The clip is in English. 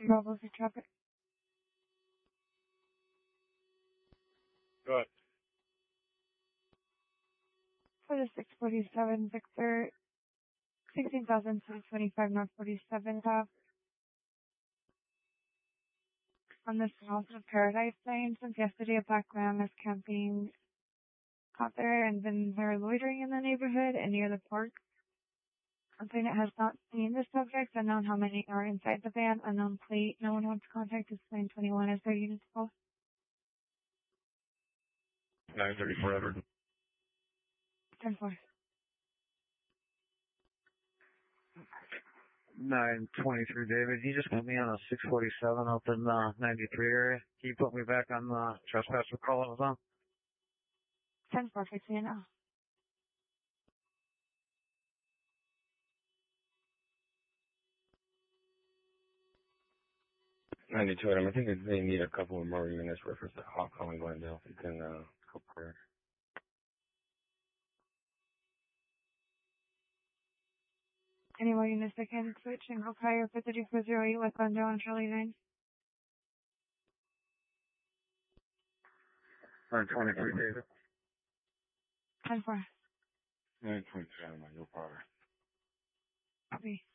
Bravo for traffic. Go ahead. For the 647 Victor, 16,725 North 47th Ave. On the south of Paradise Lane, since yesterday a black man is camping out there and been there loitering in the neighborhood and near the park. Complainant has not seen the subjects, unknown how many are inside the van, unknown plate. No one wants to contact this plane 21 as their unit call. 9:30 forever. 10-4. 923 David, you just put me on a 647 up in 93 area. Can you put me back on the trespasser call I was on? 10-4, fixing it now. I think they need a couple of more units reference to Hawk calling Glendale. If you can go for it. Any more units that can switch and go higher for 3408 West Glendale on Charlie 9? 923 David. 10-4. 9:27, my power. Copy.